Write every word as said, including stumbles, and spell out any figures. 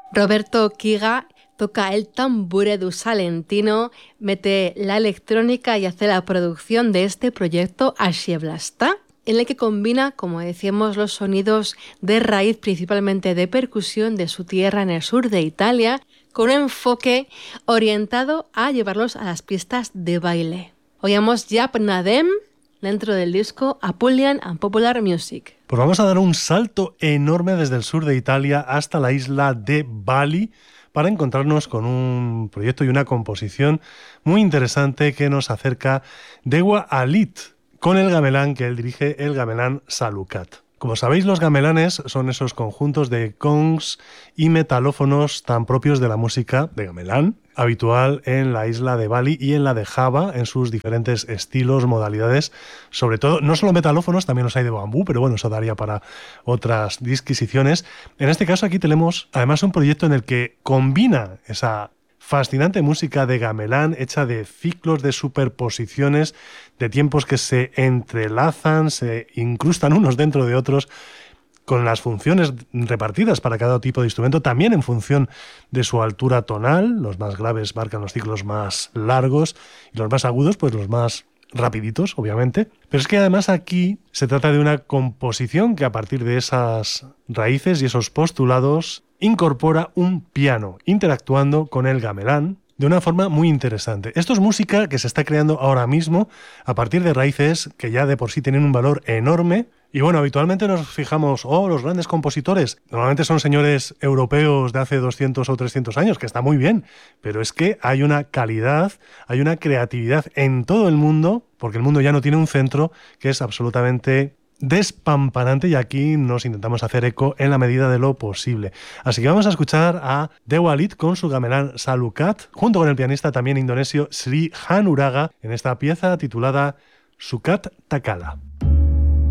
Roberto Quiga toca el tambure du salentino, mete la electrónica y hace la producción de este proyecto Asieblasta, en el que combina, como decíamos, los sonidos de raíz, principalmente de percusión, de su tierra en el sur de Italia, con un enfoque orientado a llevarlos a las pistas de baile. Oíamos Jap Nadem dentro del disco Apulian and Popular Music. Pues vamos a dar un salto enorme desde el sur de Italia hasta la isla de Bali para encontrarnos con un proyecto y una composición muy interesante que nos acerca Dewa Alit, con el gamelán que él dirige, el gamelán Salukat. Como sabéis, los gamelanes son esos conjuntos de gongs y metalófonos tan propios de la música de gamelán, habitual en la isla de Bali y en la de Java, en sus diferentes estilos, modalidades, sobre todo, no solo metalófonos, también los hay de bambú, pero bueno, eso daría para otras disquisiciones. En este caso aquí tenemos además un proyecto en el que combina esa fascinante música de gamelán hecha de ciclos de superposiciones, de tiempos que se entrelazan, se incrustan unos dentro de otros, con las funciones repartidas para cada tipo de instrumento, también en función de su altura tonal. Los más graves marcan los ciclos más largos y los más agudos, pues los más rapiditos, obviamente. Pero es que además aquí se trata de una composición que a partir de esas raíces y esos postulados incorpora un piano interactuando con el gamelán de una forma muy interesante. Esto es música que se está creando ahora mismo a partir de raíces que ya de por sí tienen un valor enorme. Y bueno, habitualmente nos fijamos, oh, los grandes compositores, normalmente son señores europeos de hace doscientos o trescientos años, que está muy bien, pero es que hay una calidad, hay una creatividad en todo el mundo, porque el mundo ya no tiene un centro, que es absolutamente despampanante, y aquí nos intentamos hacer eco en la medida de lo posible. Así que vamos a escuchar a Dewa Alit con su gamelán Salukat, junto con el pianista también indonesio Sri Hanuraga, en esta pieza titulada Sukat Takala.